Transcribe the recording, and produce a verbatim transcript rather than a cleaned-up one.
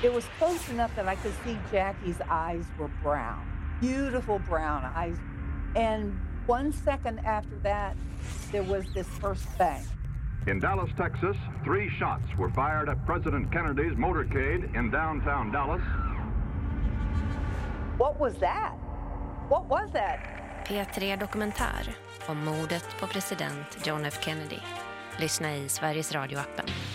It was close enough that I could see Jackie's eyes were brown, beautiful brown eyes. And one second after that, there was this first bang. In Dallas, Texas, three shots were fired at President Kennedy's motorcade in downtown Dallas. What was that? What was that? P tre Dokumentär om mordet på president John F. Kennedy. Lyssna i Sveriges Radio-appen.